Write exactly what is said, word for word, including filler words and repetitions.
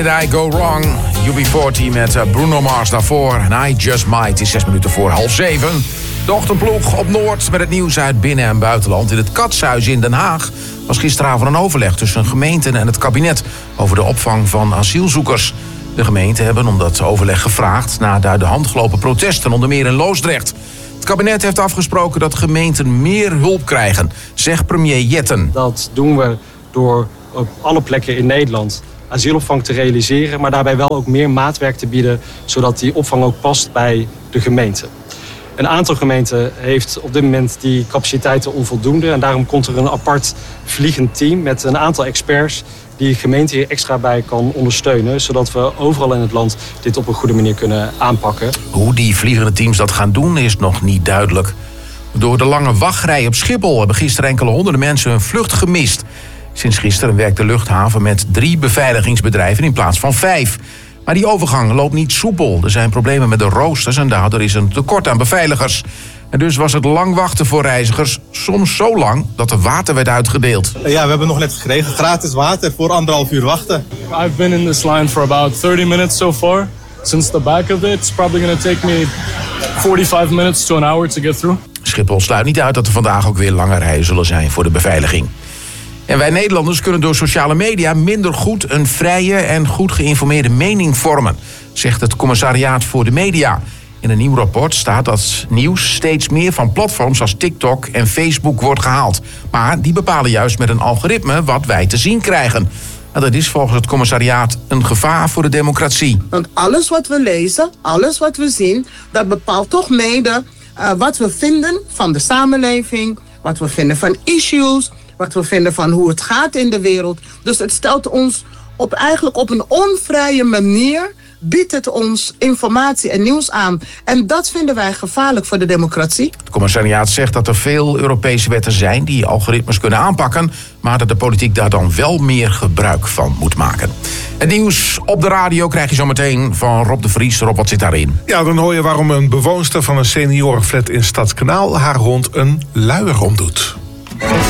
I Go Wrong, U B veertig met Bruno Mars daarvoor. En I Just Might, het is zes minuten voor half zeven. De ochtendploeg op Noord met het nieuws uit binnen- en buitenland. In het Katshuis in Den Haag was gisteravond een overleg tussen gemeenten en het kabinet over de opvang van asielzoekers. De gemeenten hebben om dat overleg gevraagd na de uit de hand gelopen protesten, onder meer in Loosdrecht. Het kabinet heeft afgesproken dat gemeenten meer hulp krijgen, zegt premier Jetten. Dat doen we door op alle plekken in Nederland asielopvang te realiseren, maar daarbij wel ook meer maatwerk te bieden, zodat die opvang ook past bij de gemeente. Een aantal gemeenten heeft op dit moment die capaciteiten onvoldoende en daarom komt er een apart vliegend team met een aantal experts die de gemeente hier extra bij kan ondersteunen, zodat we overal in het land dit op een goede manier kunnen aanpakken. Hoe die vliegende teams dat gaan doen is nog niet duidelijk. Door de lange wachtrij op Schiphol hebben gisteren enkele honderden mensen hun vlucht gemist. Sinds gisteren werkt de luchthaven met drie beveiligingsbedrijven in plaats van vijf. Maar die overgang loopt niet soepel. Er zijn problemen met de roosters en daardoor is er een tekort aan beveiligers. En dus was het lang wachten voor reizigers, soms zo lang dat er water werd uitgedeeld. Ja, we hebben nog net gekregen gratis water voor anderhalf uur wachten. I've been in this line for about thirty minutes so far. Since the back of it, it's probably going to take me forty-five minutes to an hour to get through. Schiphol sluit niet uit dat er vandaag ook weer lange rijen zullen zijn voor de beveiliging. En wij Nederlanders kunnen door sociale media minder goed een vrije en goed geïnformeerde mening vormen, zegt het Commissariaat voor de Media. In een nieuw rapport staat dat nieuws steeds meer van platforms als TikTok en Facebook wordt gehaald. Maar die bepalen juist met een algoritme wat wij te zien krijgen. En dat is volgens het commissariaat een gevaar voor de democratie. Want alles wat we lezen, alles wat we zien, dat bepaalt toch mede uh, wat we vinden van de samenleving, wat we vinden van issues, wat we vinden van hoe het gaat in de wereld. Dus het stelt ons op eigenlijk op een onvrije manier, biedt het ons informatie en nieuws aan. En dat vinden wij gevaarlijk voor de democratie. Het commissariaat zegt dat er veel Europese wetten zijn die algoritmes kunnen aanpakken, maar dat de politiek daar dan wel meer gebruik van moet maken. Het nieuws op de radio krijg je zo meteen van Rob de Vries. Rob, wat zit daarin? Ja, dan hoor je waarom een bewoonster van een seniorenflat in Stadskanaal haar hond een luier omdoet.